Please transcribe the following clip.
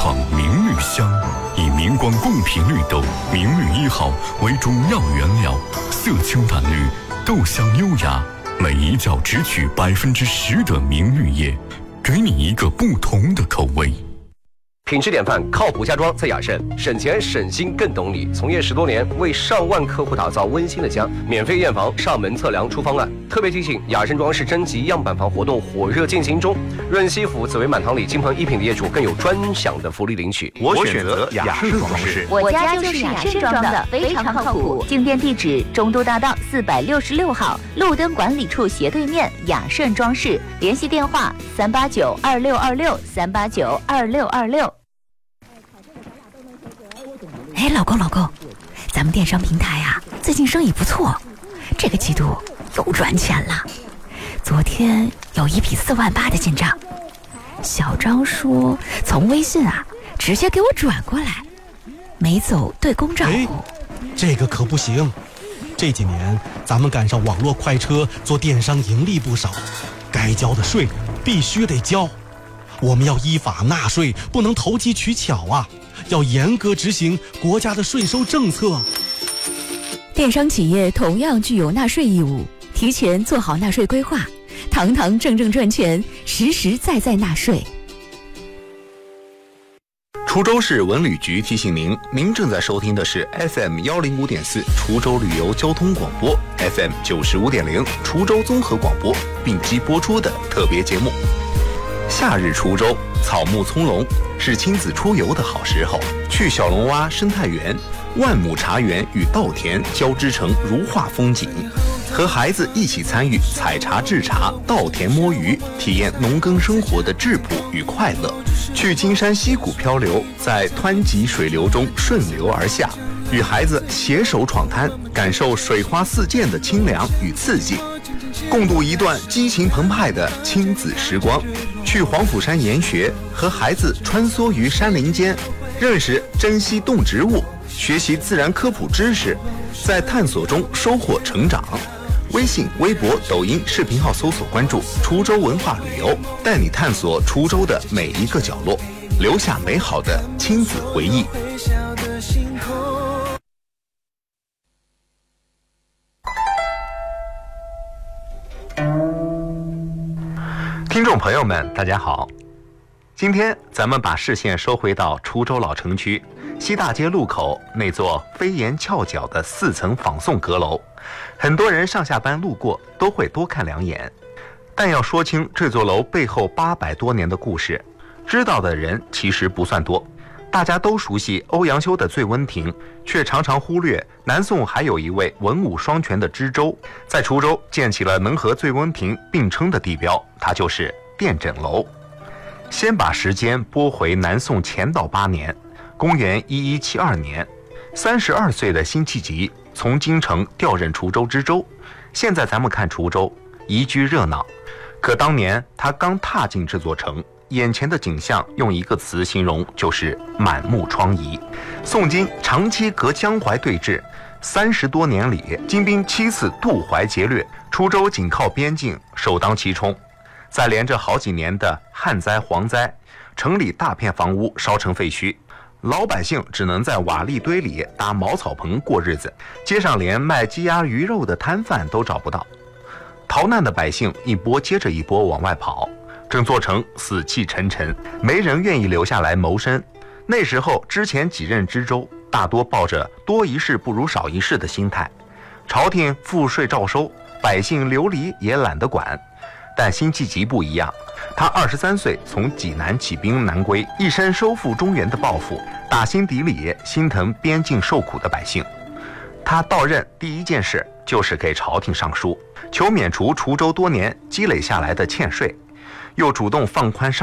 创明绿香，以明光贡品绿豆明绿1号为主要原料，色清淡绿，豆香优雅，每一角只取10%的明绿叶，给你一个不同的口味。 品质典范，靠谱家装在雅盛，省钱省心更懂你。从业10多年，为上万客户打造温馨的家，免费验房、上门测量、出方案。特别提醒，雅盛装饰征集样板房活动火热进行中，润西府紫薇满堂里金鹏一品的业主更有专享的福利领取。 我选择雅盛装饰， 我家就是雅盛装的，非常靠谱。进店地址：中都大道466号，路灯管理处斜对面，雅盛装饰。联系电话：3892626，3892626。 哎，老公，咱们电商平台啊，最近生意不错，这个季度又赚钱了。昨天有一笔4万8的进账，小张说从微信啊直接给我转过来，没走对公账户。 这个可不行，这几年咱们赶上网络快车，做电商盈利不少，该交的税必须得交。我们要依法纳税，不能投机取巧啊！要严格执行国家的税收政策。 电商企业同样具有纳税义务，提前做好纳税规划，堂堂正正赚钱，实实在在纳税。 滁州市文旅局提醒您正在收听的是 FM 105.4滁州旅游交通广播 FM 95.0滁州综合广播并机播出的特别节目。夏日滁州草木葱茏，是亲子出游的好时候。去小龙洼生态园、万亩茶园与稻田交织成如画风景，和孩子一起参与采茶制茶、稻田摸鱼，体验农耕生活的质朴与快乐。去金山溪谷漂流，在湍急水流中顺流而下，与孩子携手闯滩，感受水花四溅的清凉与刺激，共度一段激情澎湃的亲子时光。去黄甫山研学，和孩子穿梭于山林间，认识珍稀动植物，学习自然科普知识，在探索中收获成长。微信、微博、抖音视频号搜索关注滁州文化旅游，带你探索滁州的每一个角落，留下美好的亲子回忆。听众朋友们，大家好，今天咱们把视线收回到滁州老城区西大街路口那座飞檐翘角的4层仿宋阁楼，很多人上下班路过都会多看2眼。但要说清这座楼背后800多年的故事，知道的人其实不算多。大家都熟悉欧阳修的醉温亭，却常常忽略南宋还有一位文武双全的知州，在滁州建起了能和醉温亭并称的地标，它就是殿枕楼。先把时间拨回南宋乾道8年，公元1172年，32岁的辛弃疾从京城调任滁州知州。现在咱们看滁州宜居热闹，可当年他刚踏进这座城，眼前的景象用一个词形容，就是满目疮痍。宋金长期隔江淮对峙，30多年里金兵7次渡淮劫掠，滁州紧靠边境，首当其冲。再连着好几年的旱灾蝗灾，城里大片房屋烧成废墟，老百姓只能在瓦砾堆里搭茅草棚过日子，街上连卖鸡鸭鱼肉的摊贩都找不到。逃难的百姓一波接着一波往外跑，整座城死气沉沉，没人愿意留下来谋生。那时候之前几任知州大多抱着多一事不如少一事的心态，朝廷赋税照收，百姓流离也懒得管。但辛弃疾不一样，他23岁从济南起兵南归，一生收复中原的抱负，打心底里心疼边境受苦的百姓。他到任第一件事就是给朝廷上书，求免除滁州多年积累下来的欠税，又主动放宽